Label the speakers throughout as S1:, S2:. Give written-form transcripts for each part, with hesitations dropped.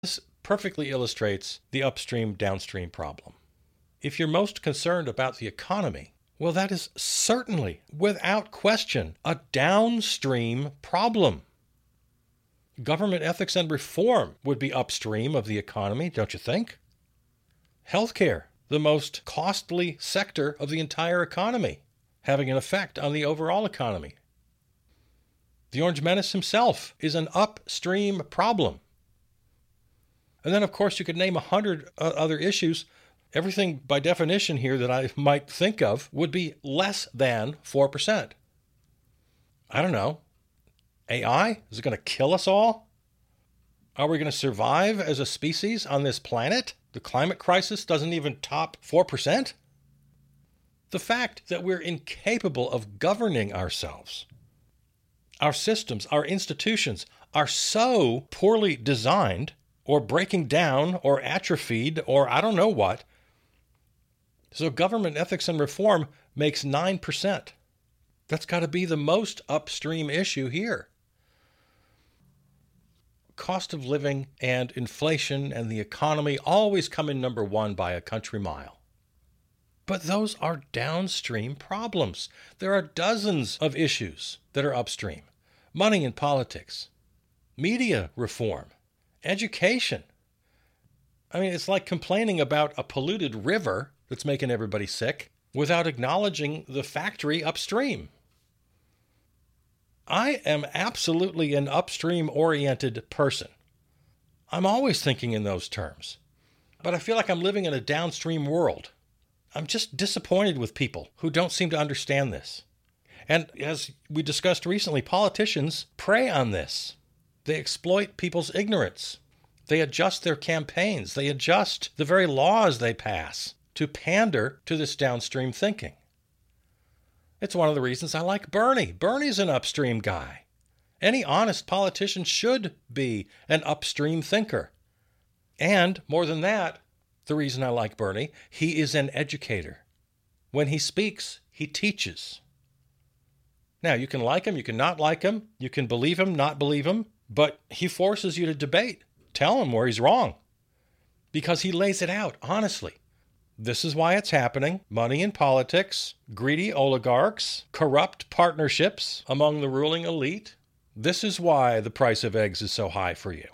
S1: This perfectly illustrates the upstream-downstream problem. If you're most concerned about the economy, well, that is certainly, without question, a downstream problem. Government ethics and reform would be upstream of the economy, don't you think? Healthcare, the most costly sector of the entire economy, having an effect on the overall economy. The Orange Menace himself is an upstream problem. And then, of course, you could name 100 other issues. Everything by definition here that I might think of would be less than 4%. I don't know. AI? Is it going to kill us all? Are we going to survive as a species on this planet? The climate crisis doesn't even top 4%? The fact that we're incapable of governing ourselves, our systems, our institutions are so poorly designed or breaking down or atrophied or I don't know what. So government ethics and reform makes 9%. That's got to be the most upstream issue here. Cost of living and inflation and the economy always come in number one by a country mile. But those are downstream problems. There are dozens of issues that are upstream. Money in politics, media reform, education. I mean, it's like complaining about a polluted river that's making everybody sick without acknowledging the factory upstream. I am absolutely an upstream-oriented person. I'm always thinking in those terms. But I feel like I'm living in a downstream world. I'm just disappointed with people who don't seem to understand this. And as we discussed recently, politicians prey on this. They exploit people's ignorance. They adjust their campaigns. They adjust the very laws they pass to pander to this downstream thinking. It's one of the reasons I like Bernie. Bernie's an upstream guy. Any honest politician should be an upstream thinker. And more than that, the reason I like Bernie, he is an educator. When he speaks, he teaches. Now, you can like him, you can not like him, you can believe him, not believe him, but he forces you to debate. Tell him where he's wrong. Because he lays it out, honestly. This is why it's happening. Money in politics, greedy oligarchs, corrupt partnerships among the ruling elite. This is why the price of eggs is so high for you.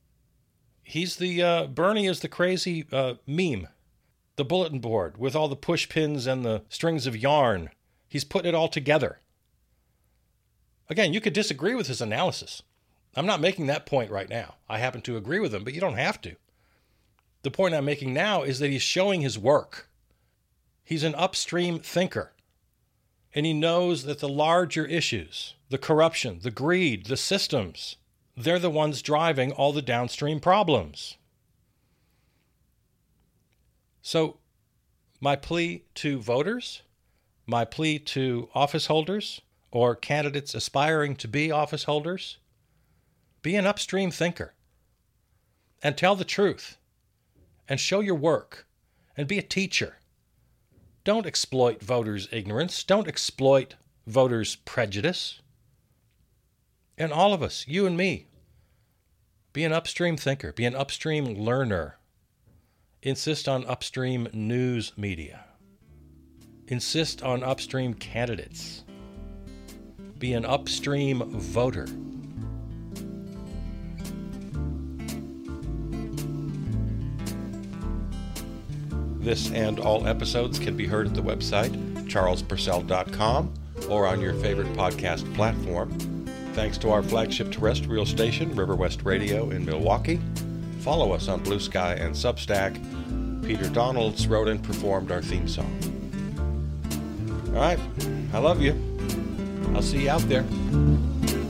S1: Bernie is the crazy meme, the bulletin board with all the push pins and the strings of yarn. He's putting it all together. Again, you could disagree with his analysis. I'm not making that point right now. I happen to agree with him, but you don't have to. The point I'm making now is that he's showing his work. He's an upstream thinker. And he knows that the larger issues, the corruption, the greed, the systems, they're the ones driving all the downstream problems. So, my plea to voters, my plea to office holders, or candidates aspiring to be office holders, be an upstream thinker. And tell the truth. And show your work. And be a teacher. Don't exploit voters' ignorance. Don't exploit voters' prejudice. And all of us, you and me, be an upstream thinker. Be an upstream learner. Insist on upstream news media. Insist on upstream candidates. Be an upstream voter. This and all episodes can be heard at the website, charlespurcell.com, or on your favorite podcast platform. Thanks to our flagship terrestrial station, River West Radio in Milwaukee. Follow us on Blue Sky and Substack. Peter Donalds wrote and performed our theme song. All right, I love you. I'll see you out there.